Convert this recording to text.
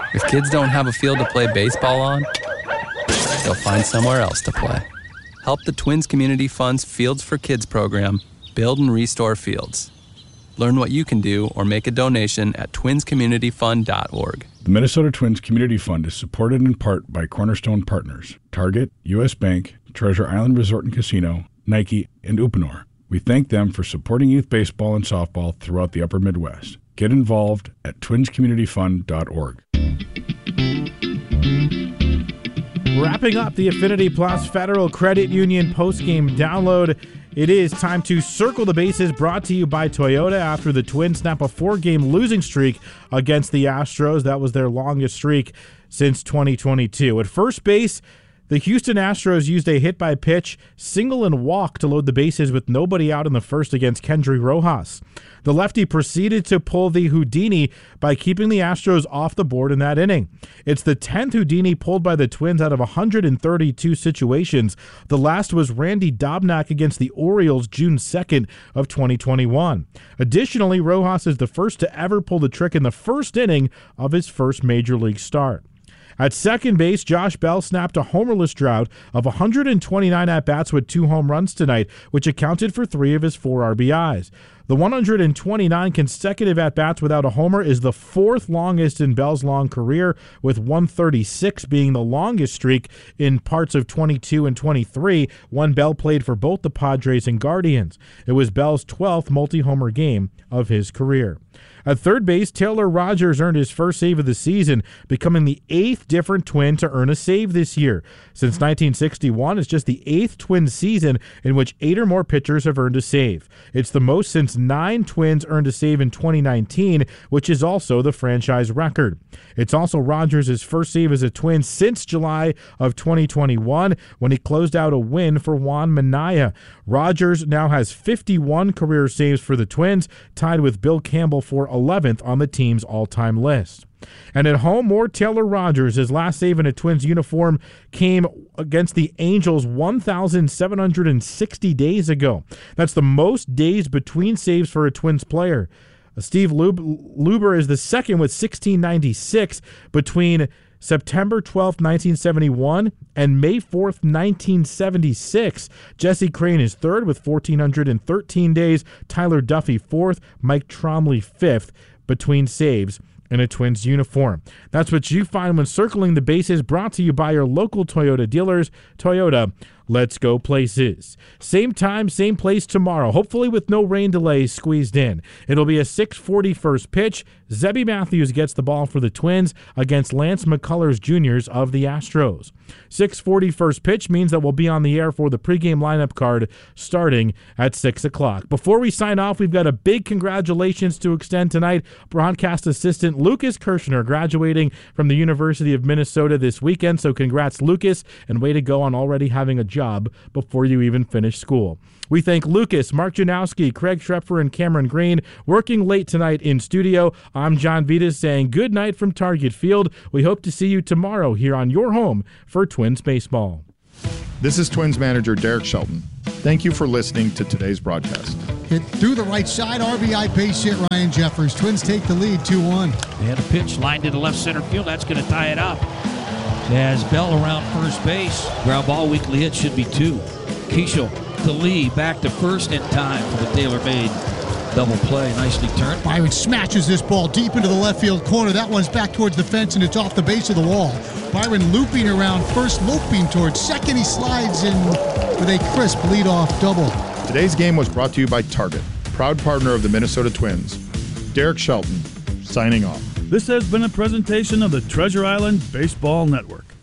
If kids don't have a field to play baseball on, they'll find somewhere else to play. Help the Twins Community Fund's Fields for Kids program build and restore fields. Learn what you can do or make a donation at twinscommunityfund.org. The Minnesota Twins Community Fund is supported in part by Cornerstone Partners, Target, U.S. Bank, Treasure Island Resort and Casino, Nike, and Uponor. We thank them for supporting youth baseball and softball throughout the upper Midwest. Get involved at twinscommunityfund.org. Wrapping up the Affinity Plus Federal Credit Union postgame download, it is time to circle the bases, brought to you by Toyota after the Twins snap a 4-game losing streak against the Astros. That was their longest streak since 2022. At first base, the Houston Astros used a hit-by-pitch, single and walk to load the bases with nobody out in the first against Kendry Rojas. The lefty proceeded to pull the Houdini by keeping the Astros off the board in that inning. It's the 10th Houdini pulled by the Twins out of 132 situations. The last was Randy Dobnak against the Orioles June 2nd of 2021. Additionally, Rojas is the first to ever pull the trick in the first inning of his first major league start. At second base, Josh Bell snapped a homerless drought of 129 at-bats with 2 home runs tonight, which accounted for 3 of his 4 RBIs. The 129 consecutive at-bats without a homer is the 4th longest in Bell's long career, with 136 being the longest streak in parts of 22 and 23, when Bell played for both the Padres and Guardians. It was Bell's 12th multi-homer game of his career. At third base, Taylor Rogers earned his first save of the season, becoming the 8th different Twin to earn a save this year. Since 1961, it's just the 8th Twins season in which 8 or more pitchers have earned a save. It's the most since 9 Twins earned a save in 2019, which is also the franchise record. It's also Rogers' first save as a Twin since July of 2021, when he closed out a win for Juan Minaya. Rogers now has 51 career saves for the Twins, tied with Bill Campbell for 11th on the team's all-time list. And at home, more Taylor Rogers. His last save in a Twins uniform came against the Angels 1,760 days ago. That's the most days between saves for a Twins player. Steve Luber is the second with 1,696 between September 12th, 1971 and May 4th, 1976. Jesse Crane is third with 1,413 days. Tyler Duffy fourth. Mike Tromley fifth between saves in a Twins uniform. That's what you find when circling the bases, brought to you by your local Toyota dealers. Toyota, let's go places. Same time, same place tomorrow, hopefully with no rain delays squeezed in. It'll be a 6:40 first pitch. Zebby Matthews gets the ball for the Twins against Lance McCullers Jr. of the Astros. 6:40 first pitch means that we'll be on the air for the pregame lineup card starting at 6 o'clock. Before we sign off, we've got a big congratulations to extend tonight. Broadcast assistant Lucas Kirshner graduating from the University of Minnesota this weekend, so congrats, Lucas, and way to go on already having a job before you even finish school. We thank Lucas, Mark Janowski, Craig Schrepfer, and Cameron Green working late tonight in studio. I'm John Vitas saying good night from Target Field. We hope to see you tomorrow here on your home for Twins baseball. This is Twins manager Derek Shelton. Thank you for listening to today's broadcast. Hit through the right side, RBI base hit, Ryan Jeffers. Twins take the lead 2-1. They had a pitch lined to the left center field. That's going to tie it up. As Bell around first base, ground ball, weakly hit, should be 2. Keishel to Lee, back to first in time for the tailor-made double play. Nicely turned. Byron smashes this ball deep into the left field corner. That one's back towards the fence, and it's off the base of the wall. Byron looping around first, loping towards second. He slides in with a crisp leadoff double. Today's game was brought to you by Target, proud partner of the Minnesota Twins. Derek Shelton, signing off. This has been a presentation of the Treasure Island Baseball Network.